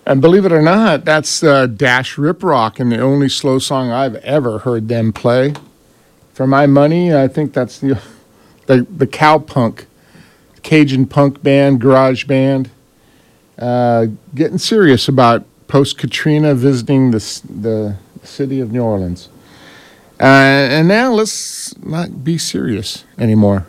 And believe it or not, that's Dash Rip Rock, and the only slow song I've ever heard them play. For my money, I think that's the cowpunk, Cajun punk band, garage band, getting serious about post-Katrina visiting the city of New Orleans. And now let's not be serious anymore.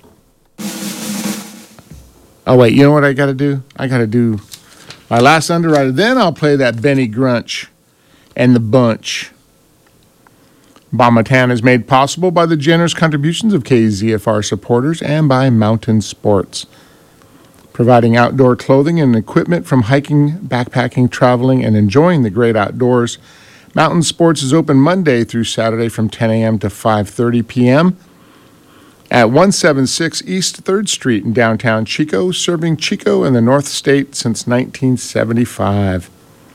Oh, wait, you know what I got to do? I got to do my last underwriter. Then I'll play that Benny Grunch and the Bunch. Bomatown is made possible by the generous contributions of KZFR supporters and by Mountain Sports, providing outdoor clothing and equipment from hiking, backpacking, traveling, and enjoying the great outdoors. Mountain Sports is open Monday through Saturday from 10 a.m. to 5:30 p.m. at 176 East 3rd Street in downtown Chico, serving Chico and the North State since 1975.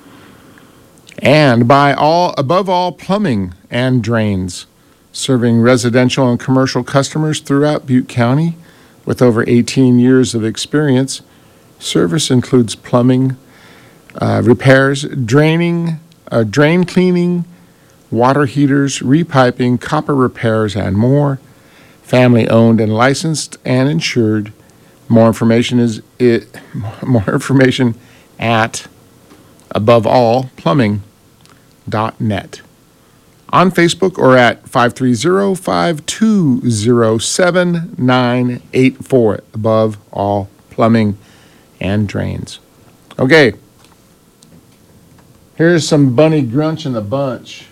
And by Above All Plumbing and Drains, serving residential and commercial customers throughout Butte County with over 18 years of experience. Service includes plumbing, repairs, drain cleaning, water heaters, repiping, copper repairs, and more. Family owned and licensed and insured. More information at aboveallplumbing.net. On Facebook or at 530-520-7984. Above All Plumbing and Drains. Okay. Here's some Bunny Grunch and the Bunch.